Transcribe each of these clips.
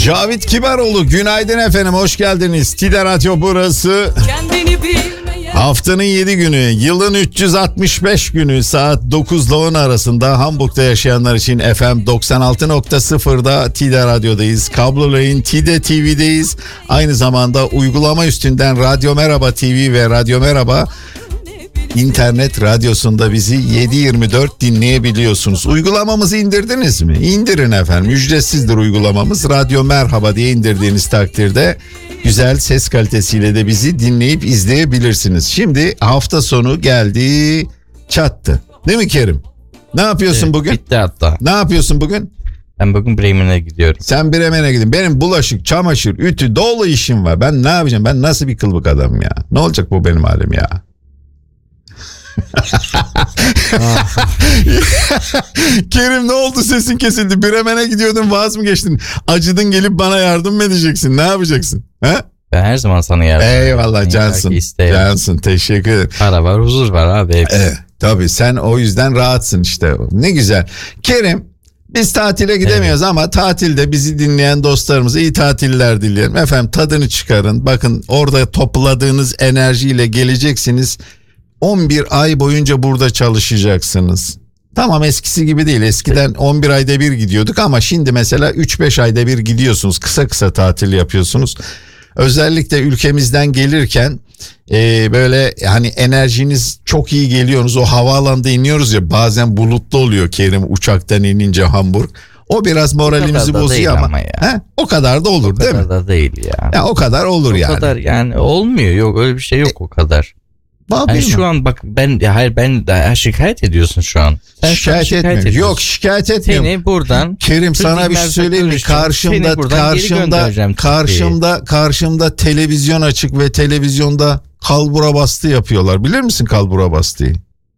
Cavit Kibaroğlu, günaydın efendim, hoş geldiniz. Tide Radyo burası. Haftanın 7 günü, yılın 365 günü saat 9 ile 10 arasında Hamburg'da yaşayanlar için FM 96.0'da Tide Radyo'dayız. Kablolayın Tide TV'deyiz. Aynı zamanda uygulama üstünden Radyo Merhaba TV ve Radyo Merhaba İnternet radyosunda bizi 7/24 dinleyebiliyorsunuz. Uygulamamızı indirdiniz mi? İndirin efendim. Ücretsizdir uygulamamız. Radyo Merhaba diye indirdiğiniz takdirde güzel ses kalitesiyle de bizi dinleyip izleyebilirsiniz. Şimdi hafta sonu geldi, çattı. Değil mi Kerim? Ne yapıyorsun bugün? Bitti hatta. Ne yapıyorsun bugün? Ben bugün Bremen'e gidiyorum. Sen Bremen'e gidiyorsun. Benim bulaşık, çamaşır, ütü dolu işim var. Ben ne yapacağım? Ben nasıl bir kılıbık adamım ya? Ne olacak bu benim halim ya? Kerim, ne oldu, sesin kesildi? Bremen'e gidiyordun, vaz mı geçtin? Acıdın, gelip bana yardım mı edeceksin? Ne yapacaksın? He? Ben her zaman sana yardım ederim. Eyvallah cansın. Cansın, teşekkür ederim. Para var, huzur var abi. Tabii sen o yüzden rahatsın işte. Ne güzel. Kerim, biz tatile gidemiyoruz ama tatilde bizi dinleyen dostlarımıza iyi tatiller dilerim. Efendim, tadını çıkarın. Bakın, orada topladığınız enerjiyle geleceksiniz. 11 ay boyunca burada çalışacaksınız. Tamam, eskisi gibi değil. Eskiden 11 ayda bir gidiyorduk ama şimdi mesela 3-5 ayda bir gidiyorsunuz. Kısa kısa tatil yapıyorsunuz. Özellikle ülkemizden gelirken böyle hani enerjiniz çok iyi geliyorsunuz. O havaalanında iniyoruz ya, bazen bulutlu oluyor Kerim, uçaktan inince Hamburg. O biraz moralimizi bozuyor ama o kadar da olur değil mi? O kadar da değil ya. Ya o kadar olur yani. O kadar yani olmuyor. Yok, öyle bir şey yok o kadar. Yani şu an bak, ben şikayet ediyorsun şu an. Sen şikayet etmiyorum. Yok, şikayet etmiyorum. Seni buradan Kerim, sana bir şey söyleyeyim mi? Karşımda televizyon açık ve televizyonda kalbura bastı yapıyorlar. Bilir misin kalbura bastığı?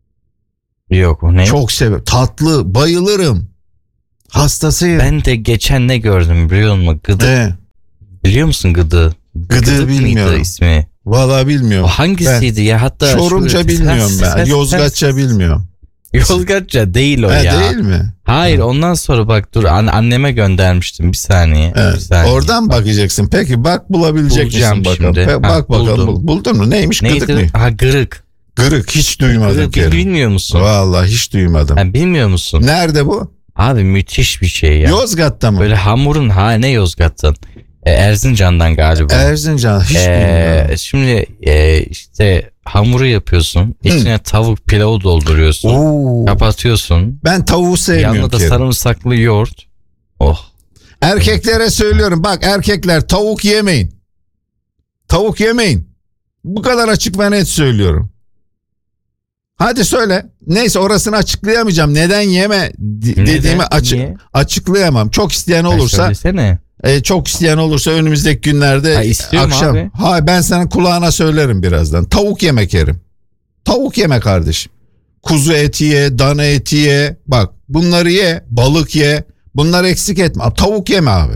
Yok, o ne? Çok seviyorum. Tatlı, bayılırım. Hastasıyım. Ben de geçen ne gördüm biliyor musun? Gıdı. Biliyor musun Gıdı? Gıdı bilmiyorum. İsmi. Vallahi bilmiyorum. O hangisiydi ya? Hatta Çorumca bilmiyorum ben. Yozgatça bilmiyorum. Yozgatça değil o ya. Değil mi? Hayır, ondan sonra bak, dur, anneme göndermiştim, bir saniye. Evet. Bir saniye. Oradan bakacaksın. Peki bak, bulabilecek Bulacağım misin bakalım? şimdi. Bak bakalım. Buldun mu? Neymiş? Neydi? Gıdık mı? Gırık. Gırık, hiç duymadım. Gırık, bilmiyor musun? Vallahi hiç duymadım. Bilmiyor musun? Nerede bu? Abi müthiş bir şey ya. Yozgat'ta mı? Böyle hamurun, ne Yozgat'tan? Erzincan'dan galiba. Erzincan, hiç bilmiyorum. Şimdi işte hamuru yapıyorsun. İçine tavuk pilavı dolduruyorsun. Oo. Kapatıyorsun. Ben tavuğu sevmiyorum. Yanında da sarımsaklı yoğurt. Oh. Erkeklere söylüyorum, bak erkekler, tavuk yemeyin. Tavuk yemeyin. Bu kadar açık ve net söylüyorum. Hadi söyle. Neyse, orasını açıklayamayacağım. Neden yeme dediğimi açıklayamam. Çok isteyen olursa. Söylesene. Çok isteyen olursa önümüzdeki günlerde akşam. Abi. Ben sana kulağına söylerim birazdan. Tavuk yeme Kerim. Tavuk yeme kardeşim. Kuzu eti ye, dana eti ye. Bak, bunları ye, balık ye. Bunları eksik etme. Tavuk yeme abi.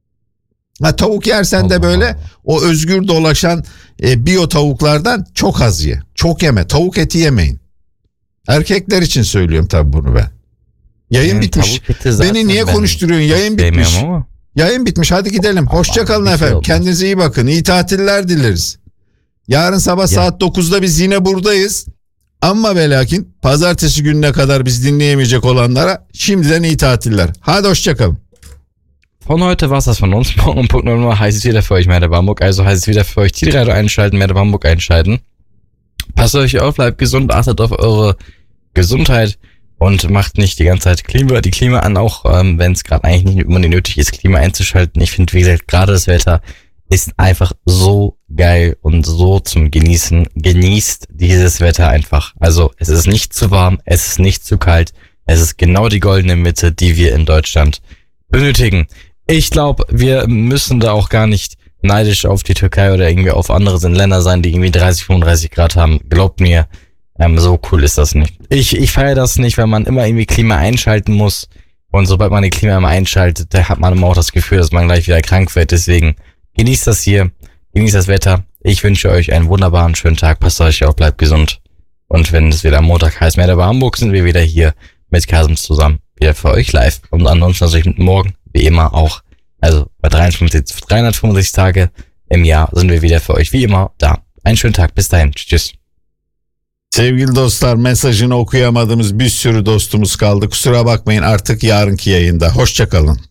Tavuk yersen de böyle o özgür dolaşan biyo tavuklardan çok az ye. Çok yeme. Tavuk eti yemeyin. Erkekler için söylüyorum tabii bunu ben. Yayın bitmiş. Beni niye konuşturuyorsun? Yayın bitmiş. Yayın bitmiş. Hadi gidelim. Hoşça kalın efendim. Kendinize iyi bakın. İyi tatiller dileriz. Yarın sabah saat 9'da biz yine buradayız. Ama ve lakin pazartesi gününe kadar biz dinleyemeyecek olanlara şimdiden iyi tatiller. Hadi hoşça kalın. Von heute war's das von uns. Morgen um Punkt 0 Uhr heißt es wieder für euch Merhaba Hamburg. Also heißt es wieder für euch Tide-Radio einschalten, Merhaba Hamburg einschalten. Passt euch auf, bleibt gesund, achtet auf eure Gesundheit und macht nicht die ganze Zeit die Klima an, auch wenn es gerade eigentlich nicht unbedingt nötig ist, Klima einzuschalten. Ich finde, wie gesagt, gerade das Wetter ist einfach so geil und so zum Genießen. Genießt dieses Wetter einfach. Also es ist nicht zu warm, es ist nicht zu kalt. Es ist genau die goldene Mitte, die wir in Deutschland benötigen. Ich glaube, wir müssen da auch gar nicht neidisch auf die Türkei oder irgendwie auf andere Länder sein, die irgendwie 30, 35 Grad haben. Glaubt mir, so cool ist das nicht. Ich feiere das nicht, wenn man immer irgendwie Klima einschalten muss. Und sobald man die Klima immer einschaltet, da hat man immer auch das Gefühl, dass man gleich wieder krank wird. Deswegen genießt das hier, genießt das Wetter. Ich wünsche euch einen wunderbaren, schönen Tag. Passt euch auf, bleibt gesund. Und wenn es wieder Montag heißt, Merhaba Hamburg, sind wir wieder hier mit Kasem zusammen. Wieder für euch live. Und ansonsten natürlich morgen, wie immer auch. Also bei 365 Tage im Jahr sind wir wieder für euch wie immer da. Einen schönen Tag, bis dahin, tschüss. Sevgili dostlar, mesajını okuyamadığımız bir sürü dostumuz kaldı. Kusura bakmayın, artık yarınki yayında. Hoşça kalın.